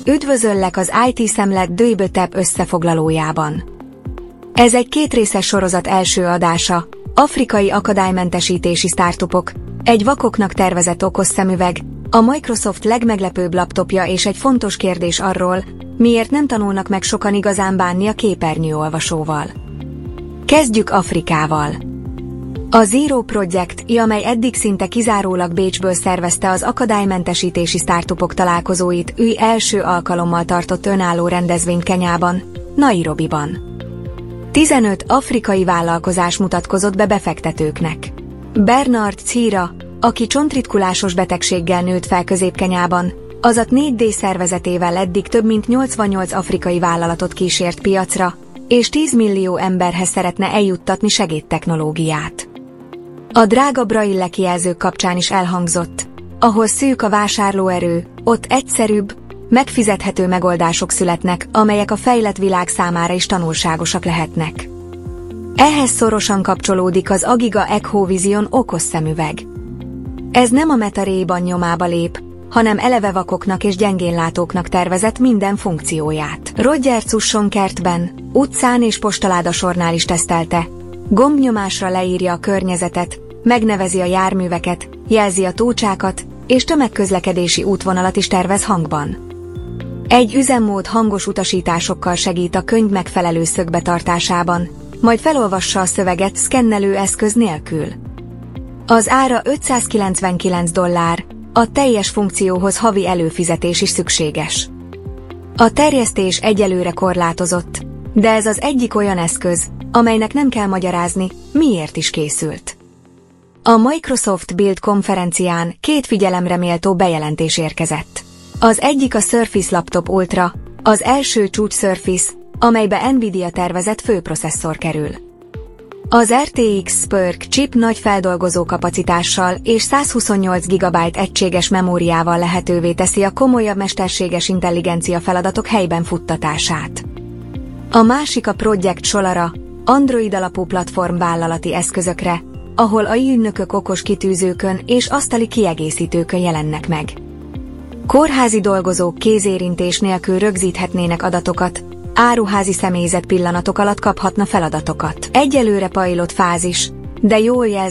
Üdvözöllek az IT Szemlet Dőbötep összefoglalójában. Ez egy kétrészes sorozat első adása, afrikai akadálymentesítési startupok, egy vakoknak tervezett okos szemüveg, a Microsoft legmeglepőbb laptopja és egy fontos kérdés arról, miért nem tanulnak meg sokan igazán bánni a képernyőolvasóval. Kezdjük Afrikával. A Zero Project, amely eddig szinte kizárólag Bécsből szervezte az akadálymentesítési startupok találkozóit, első alkalommal tartott önálló rendezvényt Kenyában, Nairobiban. 15 afrikai vállalkozás mutatkozott be befektetőknek. Bernard Cira, aki csontritkulásos betegséggel nőtt fel Közép-Kenyában, azat 4D szervezetével eddig több mint 88 afrikai vállalatot kísért piacra, és 10 millió emberhez szeretne eljuttatni segédtechnológiát. A drága Braille kijelzők kapcsán is elhangzott, ahol szűk a vásárlóerő, ott egyszerűbb, megfizethető megoldások születnek, amelyek a fejlett világ számára is tanulságosak lehetnek. Ehhez szorosan kapcsolódik az Agiga Echo Vision okos szemüveg. Ez nem a Meta Ray-Ban nyomába lép, hanem eleve vakoknak és gyengénlátóknak tervezett minden funkcióját. Roger Cusson kertben, utcán és postaládasornál is tesztelte. Gombnyomásra leírja a környezetet, megnevezi a járműveket, jelzi a tócsákat, és tömegközlekedési útvonalat is tervez hangban. Egy üzemmód hangos utasításokkal segít a könyv megfelelő szögbetartásában, majd felolvassa a szöveget szkennelő eszköz nélkül. Az ára $599, a teljes funkcióhoz havi előfizetés is szükséges. A terjesztés egyelőre korlátozott, de ez az egyik olyan eszköz, amelynek nem kell magyarázni, miért is készült. A Microsoft Build konferencián 2 figyelemre méltó bejelentés érkezett. Az egyik a Surface Laptop Ultra, az első csúcs Surface, amelybe Nvidia tervezett főprocesszor kerül. Az RTX Spark chip nagy feldolgozó kapacitással és 128 GB egységes memóriával lehetővé teszi a komolyabb mesterséges intelligencia feladatok helyben futtatását. A másik a Project Solara, Android alapú platform vállalati eszközökre, ahol AI ügynökök okos kitűzőkön és asztali kiegészítőkön jelennek meg. Kórházi dolgozók kézérintés nélkül rögzíthetnének adatokat, áruházi személyzet pillanatok alatt kaphatna feladatokat. Egyelőre pilot fázis, de jól jelzi